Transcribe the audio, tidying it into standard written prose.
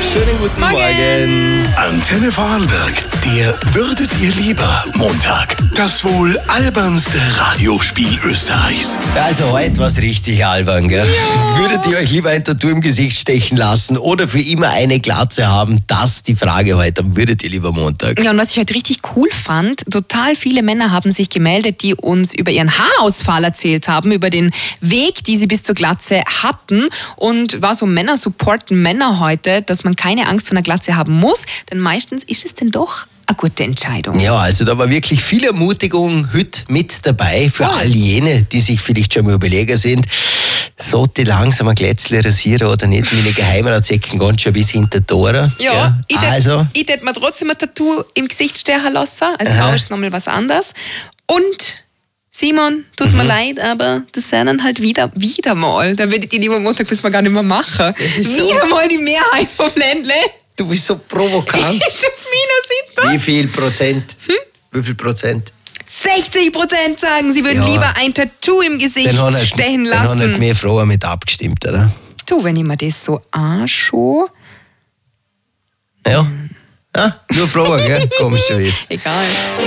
Schönen guten Morgen. Antenne Vorarlberg, der Würdet ihr lieber Montag. Das wohl albernste Radiospiel Österreichs. Also heute was richtig albern, gell? Ja. Würdet ihr euch lieber ein Tattoo im Gesicht stechen lassen oder für immer eine Glatze haben? Das ist die Frage heute am Würdet ihr lieber Montag. Ja, und was ich halt richtig cool fand, total viele Männer haben sich gemeldet, die uns über ihren Haarausfall erzählt haben, über den Weg, die sie bis zur Glatze hatten. Und war so, Männer supporten Männer heute, dass man keine Angst vor einer Glatze haben muss, denn meistens ist es denn doch eine gute Entscheidung. Ja, also da war wirklich viel Ermutigung heute mit dabei für all jene, die sich vielleicht schon mal überlegen sind, sollte ich langsam ein Glätzchen rasieren oder nicht. Meine Geheimratsecken gehen schon bis hinter die Tore. Ja, also. Ich tät mir trotzdem ein Tattoo im Gesicht stechen lassen. Als Frau ist es nochmal was anderes. Und Simon, tut mir leid, aber das sind dann halt wieder mal. Da würde ich die lieber Montag bis wir gar nicht mehr machen. Wieder mal die Mehrheit vom Ländle. Du bist so provokant. Ist auf Minus hinter. Wie viel Prozent? Wie viel Prozent? 60% sagen, sie würden lieber ein Tattoo im Gesicht stechen lassen. Dann haben nicht mehr Frauen mit abgestimmt, oder? Du, wenn ich mir das so anschaue. Ja. Nur Frauen, gell? Komisch, wie es. Egal.